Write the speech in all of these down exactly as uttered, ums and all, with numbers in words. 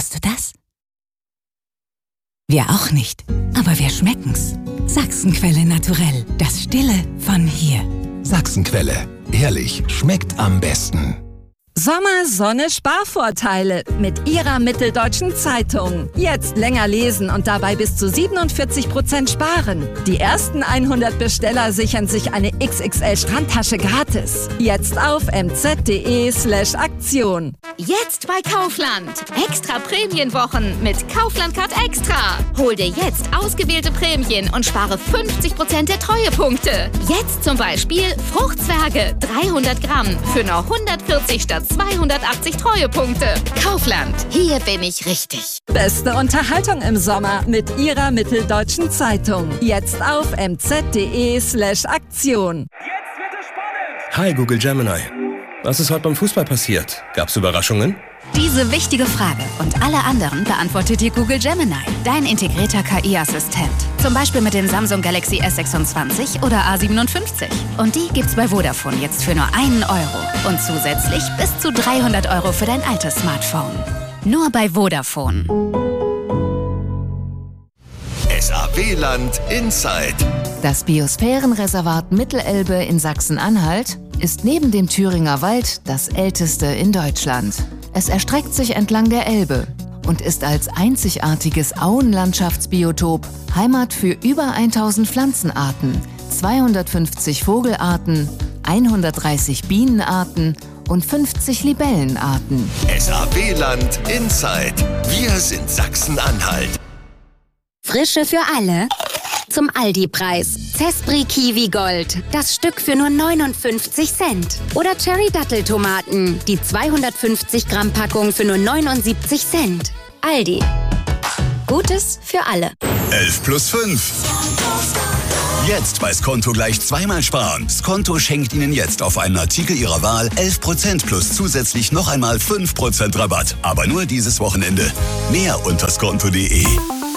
Hörst du das? Wir auch nicht, aber wir schmecken's. Sachsenquelle naturell, das Stille von hier. Sachsenquelle, ehrlich, schmeckt am besten. Sommer, Sonne, Sparvorteile mit Ihrer Mitteldeutschen Zeitung. Jetzt länger lesen und dabei bis zu siebenundvierzig Prozent sparen. Die ersten hundert Besteller sichern sich eine X X L-Strandtasche gratis. Jetzt auf mz.de slash Aktion. Jetzt bei Kaufland. Extra Prämienwochen mit Kaufland Card Extra. Hol dir jetzt ausgewählte Prämien und spare fünfzig Prozent der Treuepunkte. Jetzt zum Beispiel Fruchtzwerge dreihundert Gramm für nur hundertvierzig statt zweihundertachtzig Treuepunkte. Kaufland, hier bin ich richtig. Beste Unterhaltung im Sommer mit Ihrer Mitteldeutschen Zeitung. Jetzt auf mz.de slash Aktion. Jetzt wird es spannend. Hi Google Gemini. Was ist heute beim Fußball passiert? Gab's Überraschungen? Diese wichtige Frage und alle anderen beantwortet dir Google Gemini, dein integrierter K I-Assistent. Zum Beispiel mit dem Samsung Galaxy S sechsundzwanzig oder A siebenundfünfzig. Und die gibt's bei Vodafone jetzt für nur einen Euro. Und zusätzlich bis zu dreihundert Euro für dein altes Smartphone. Nur bei Vodafone. S A W-Land Inside. Das Biosphärenreservat Mittelelbe in Sachsen-Anhalt ist neben dem Thüringer Wald das älteste in Deutschland. Es erstreckt sich entlang der Elbe und ist als einzigartiges Auenlandschaftsbiotop Heimat für über tausend Pflanzenarten, zweihundertfünfzig Vogelarten, hundertdreißig Bienenarten und fünfzig Libellenarten. S A W-Land Inside. Wir sind Sachsen-Anhalt. Frische für alle. Zum Aldi-Preis. Zespri Kiwi Gold. Das Stück für nur neunundfünfzig Cent. Oder Cherry Datteltomaten. Die zweihundertfünfzig Gramm Packung für nur neunundsiebzig Cent. Aldi. Gutes für alle. elf plus fünf. Jetzt bei Skonto gleich zweimal sparen. Skonto schenkt Ihnen jetzt auf einen Artikel Ihrer Wahl elf Prozent plus zusätzlich noch einmal fünf Prozent Rabatt. Aber nur dieses Wochenende. Mehr unter skonto punkt de.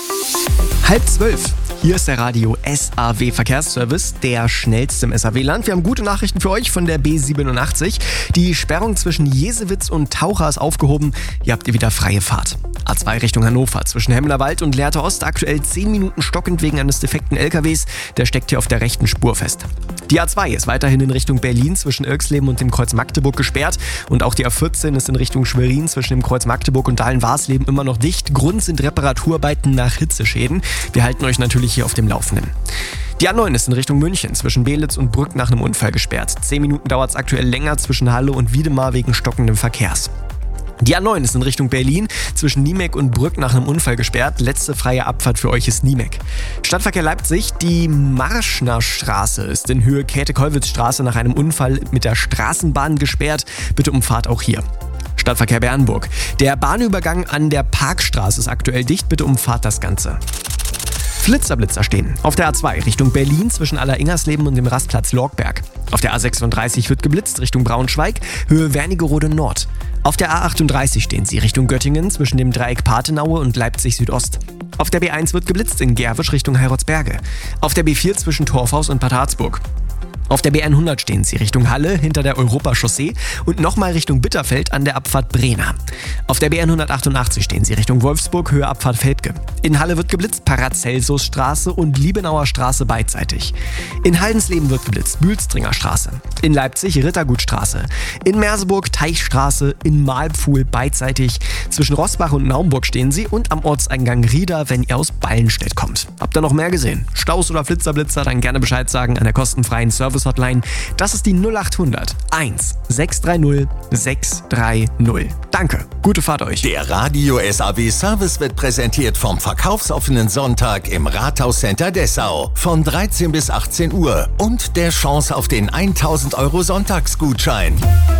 Halb zwölf. Hier ist der Radio S A W Verkehrsservice, der schnellste im S A W-Land. Wir haben gute Nachrichten für euch von der B siebenundachtzig. Die Sperrung zwischen Jesewitz und Taucher ist aufgehoben. Hier habt ihr wieder freie Fahrt. A zwei Richtung Hannover zwischen Hemmlerwald und Lehrte Ost aktuell zehn Minuten stockend wegen eines defekten L K Ws. Der steckt hier auf der rechten Spur fest. Die A zwei ist weiterhin in Richtung Berlin zwischen Irxleben und dem Kreuz Magdeburg gesperrt. Und auch die A vierzehn ist in Richtung Schwerin zwischen dem Kreuz Magdeburg und Dahlen-Warsleben immer noch dicht. Grund sind Reparaturarbeiten nach Hitzeschäden. Wir halten euch natürlich hier auf dem Laufenden. Die A neun ist in Richtung München zwischen Belitz und Brück nach einem Unfall gesperrt. Zehn Minuten dauert es aktuell länger zwischen Halle und Wiedemar wegen stockendem Verkehrs. Die A neun ist in Richtung Berlin zwischen Niemek und Brück nach einem Unfall gesperrt. Letzte freie Abfahrt für euch ist Niemek. Stadtverkehr Leipzig, die Marschnerstraße ist in Höhe Käthe-Kollwitz-Straße nach einem Unfall mit der Straßenbahn gesperrt. Bitte um Fahrt auch hier. Stadtverkehr Bernburg. Der Bahnübergang an der Parkstraße ist aktuell dicht. Bitte um Fahrt das Ganze. Flitzerblitzer stehen. Auf der A zwei Richtung Berlin zwischen Aller-Ingersleben und dem Rastplatz Lorgberg. Auf der A sechsunddreißig wird geblitzt Richtung Braunschweig, Höhe Wernigerode Nord. Auf der A achtunddreißig stehen sie Richtung Göttingen zwischen dem Dreieck Pathenaue und Leipzig Südost. Auf der B eins wird geblitzt in Gerwisch Richtung Heiratsberge. Auf der B vier zwischen Torfhaus und Bad Harzburg. Auf der B hundert stehen sie Richtung Halle hinter der Europachaussee und nochmal Richtung Bitterfeld an der Abfahrt Brena. Auf der B hundertachtundachtzig stehen sie Richtung Wolfsburg, Höhe Abfahrt Velpke. In Halle wird geblitzt Paracelsusstraße und Liebenauer Straße beidseitig. In Haldensleben wird geblitzt Bühlstringer Straße. In Leipzig Rittergutstraße. In Merseburg Teichstraße. In Mahlpfuhl beidseitig. Zwischen Rossbach und Naumburg stehen sie und am Ortseingang Rieda, wenn ihr aus Ballenstedt kommt. Habt ihr noch mehr gesehen? Staus oder Flitzerblitzer? Dann gerne Bescheid sagen an der kostenfreien Service-Hotline. Das ist die null achthundert eins sechs drei null sechs drei null. Danke, gute Fahrt euch. Der Radio S A W Service wird präsentiert vom verkaufsoffenen Sonntag im Rathauscenter Dessau von dreizehn bis achtzehn Uhr und der Chance auf den tausend Euro Sonntagsgutschein.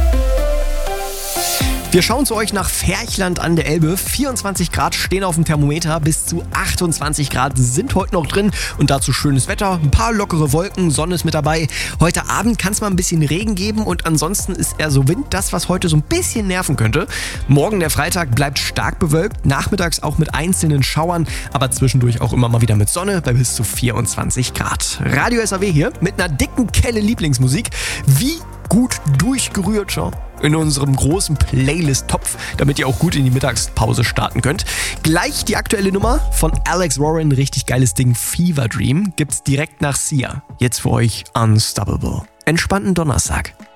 Wir schauen zu euch nach Ferchland an der Elbe. vierundzwanzig Grad stehen auf dem Thermometer, bis zu achtundzwanzig Grad sind heute noch drin und dazu schönes Wetter, ein paar lockere Wolken, Sonne ist mit dabei. Heute Abend kann es mal ein bisschen Regen geben und ansonsten ist eher so Wind, das was heute so ein bisschen nerven könnte. Morgen der Freitag bleibt stark bewölkt, nachmittags auch mit einzelnen Schauern, aber zwischendurch auch immer mal wieder mit Sonne bei bis zu vierundzwanzig Grad. Radio S A W hier mit einer dicken Kelle Lieblingsmusik. Wie gut durchgerührt schon. in unserem großen Playlist-Topf, damit ihr auch gut in die Mittagspause starten könnt. Gleich die aktuelle Nummer von Alex Warren, richtig geiles Ding, Fever Dream, gibt's direkt nach Sia. Jetzt für euch Unstoppable. Entspannten Donnerstag.